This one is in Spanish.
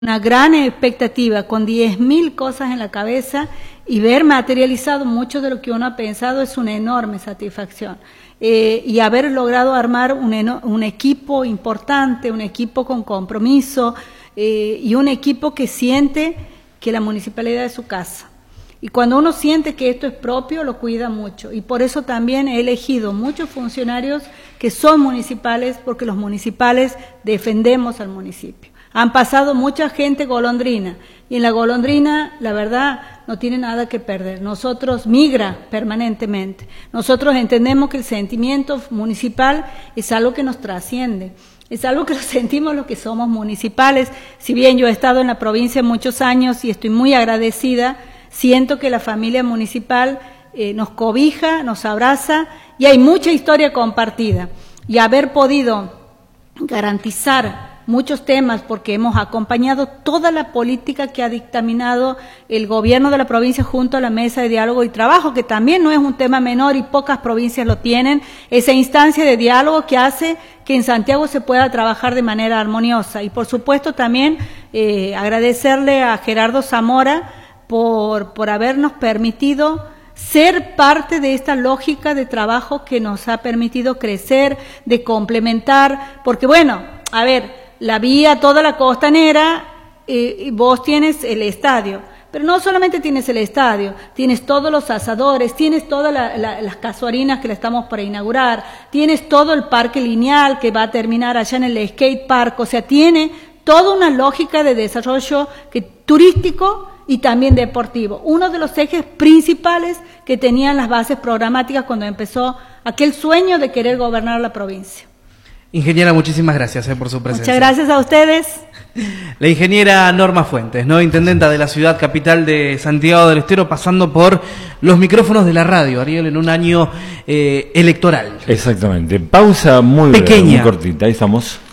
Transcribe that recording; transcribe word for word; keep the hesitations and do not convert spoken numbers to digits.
una gran expectativa, con diez mil cosas en la cabeza, y ver materializado mucho de lo que uno ha pensado es una enorme satisfacción. Eh, y haber logrado armar un, un equipo importante, un equipo con compromiso, eh, y un equipo que siente que la municipalidad es su casa. Y cuando uno siente que esto es propio, lo cuida mucho. Y por eso también he elegido muchos funcionarios que son municipales, porque los municipales defendemos al municipio. Han pasado mucha gente golondrina, y en la golondrina, la verdad, no tiene nada que perder. Nosotros migra permanentemente. Nosotros entendemos que el sentimiento municipal es algo que nos trasciende. Es algo que lo sentimos los que somos municipales. Si bien yo he estado en la provincia muchos años y estoy muy agradecida, siento que la familia municipal eh, nos cobija, nos abraza, y hay mucha historia compartida. Y haber podido garantizar muchos temas, porque hemos acompañado toda la política que ha dictaminado el gobierno de la provincia junto a la mesa de diálogo y trabajo, que también no es un tema menor y pocas provincias lo tienen, esa instancia de diálogo que hace que en Santiago se pueda trabajar de manera armoniosa. Y por supuesto también eh, agradecerle a Gerardo Zamora por, por habernos permitido ser parte de esta lógica de trabajo que nos ha permitido crecer, de complementar, porque bueno, a ver, la vía, toda la costanera, eh, vos tienes el estadio, pero no solamente tienes el estadio, tienes todos los asadores, tienes todas la, la, las casuarinas que la estamos para inaugurar, tienes todo el parque lineal que va a terminar allá en el skate park, o sea, tiene toda una lógica de desarrollo que, turístico y también deportivo, uno de los ejes principales que tenían las bases programáticas cuando empezó aquel sueño de querer gobernar la provincia. Ingeniera, muchísimas gracias eh, por su presencia. Muchas gracias a ustedes. La ingeniera Norma Fuentes, ¿no? Intendenta de la ciudad capital de Santiago del Estero, pasando por los micrófonos de la radio, Ariel, en un año eh, electoral. Exactamente. Pausa muy pequeña, breve, muy cortita. Ahí estamos.